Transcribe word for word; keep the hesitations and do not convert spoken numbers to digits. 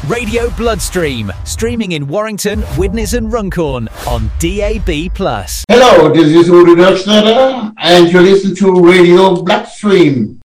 Radio Bloodstream, streaming in Warrington, Widnes and Runcorn on D A B plus. Hello, this is Uri Rochnada, and you're listening to Radio Bloodstream.